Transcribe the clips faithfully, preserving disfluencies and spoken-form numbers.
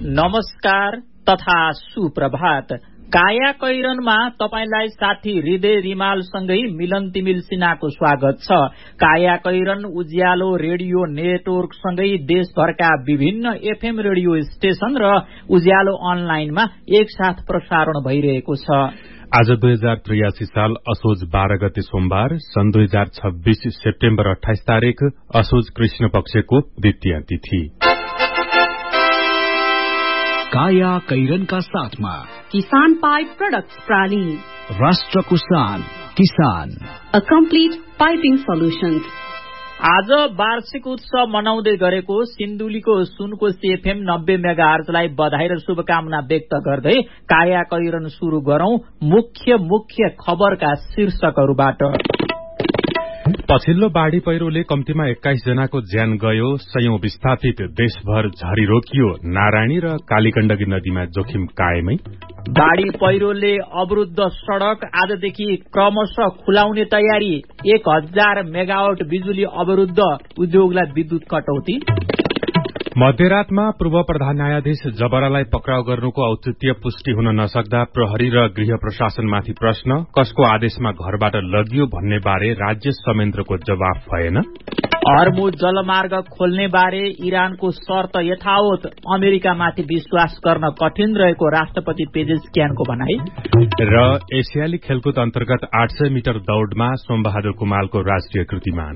नमस्कार तथा सुप्रभात। काया कैरनमा तपाईलाई साथी हृदय रिमालसँगै मिलन तिमिल सिन्हाको स्वागत छ। काया कैरन उज्यालो रेडियो नेटवर्कसँगै देशभरका विभिन्न एफएम रेडियो स्टेशन र उज्यालो अनलाइनमा एकसाथ प्रसारण भइरहेको छ। आज दुई हजार त्रियासी साल असोज बाह्र गते सोमबार सन् दुई हजार छब्बीस सेप्टेम्बर अठाइस तारीक असोज कृष्ण पक्षको द्वितीय तिथि। काया कैरनका साथमा किसान पाइप प्रोडक्ट्स प्राली, राष्ट्रको शान किसान, अ कम्प्लिट पाइपिङ सोल्युशन्स। आज वार्षिक उत्सव मनाउँदै गरेको सिन्धुलीको सुनकोशी एफएम नब्बे मेगाहर्जलाई बधाई र शुभकामना व्यक्त गर्दै काया कैरन शुरू गरौं मुख्य मुख्य खबरका शीर्षकहरूबाट। पछिल्लो बाढ़ी पहिरोले कम्तीमा एक्काइस जनाको ज्यान गयो, सयौं विस्थापित, देशभर झरी रोकियो, नारायणी र कालीगण्डकी नदीमा जोखिम कायमै। बाढ़ी पहिरोले अवरुद्ध सड़क आजदेखि क्रमशः खुलाउने तयारी, एक हजार मेगावाट बिजुली अवरुद्ध, उद्योगलाई विद्युत कटौती। मध्यरातमा पूर्व प्रधान न्यायाधीश जबरालाई पक्राउ गर्नुको औचित्य पुष्टि हुन नसक्दा प्रहरी र गृह प्रशासनमाथि प्रश्न, कसको आदेशमा घरबाट लगियो भन्ने बारे राज्य समेन्द्रको जवाफ भएन। हर्मुज जलमार्ग खोल्ने बारे इरानको शर्त यथावत, अमेरिकामाथि विश्वास गर्न कठिन रहेको राष्ट्रपति पेजेस्कियानको भनाई। र एसियाली खेलकुद अन्तर्गत आठ सय मिटर दौड़मा सोमबहादुर कुमालको राष्ट्रिय कृतिमान।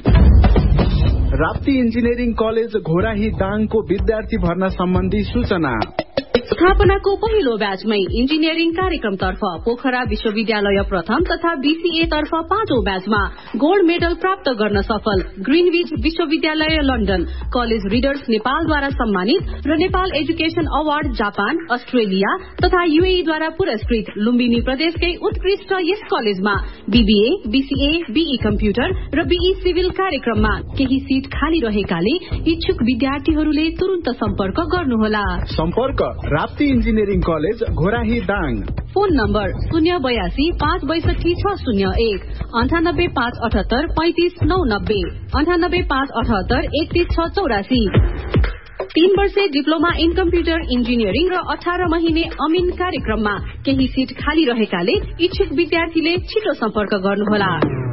राप्ती इन्जिनियरिङ कलेज घोराही दाङको विद्यार्थी भर्ना सम्बन्धी सूचना। स्थापनाको पहिलो ब्याचमै इन्जिनियरिङ कार्यक्रमतर्फ पोखरा विश्वविद्यालय प्रथम तथा बीसीए तर्फ पाँचौं ब्याचमा गोल्ड मेडल प्राप्त गर्न सफल ग्रीनविच विश्वविद्यालय लन्डन, कलेज रिडर्स नेपालद्वारा सम्मानित र Nepal education award Japan, Australia तथा यूएईद्वारा पुरस्कृत लुम्बिनी प्रदेशकै उत्कृष्ट यस कलेजमा बीबीए, बीसीए, बीई कम्प्युटर र बीई सिभिल कार्यक्रममा केही सीट खाली रहेकाले इच्छुक विद्यार्थीहरूले तुरन्त सम्पर्क गर्नुहोला। सम्पर्क Rapti engineering college Ghorahi Dang. Phone number शून्य बयासी पाँच बैसठी छ शून्य एक, अन्ठानब्बे पाँच अठहत्तर पैंतिस नौ नब्बे, अन्ठानब्बे पाँच अठहत्तर एकतीस छ चौरासी। तीन वर्षे डिप्लोमा इन कम्प्युटर इन्जिनियरिङ र अठार महिने अमिन कार्यक्रममा केही सीट खाली रहेकाले इच्छुक विद्यार्थीले छिटो सम्पर्क गर्नुहोला।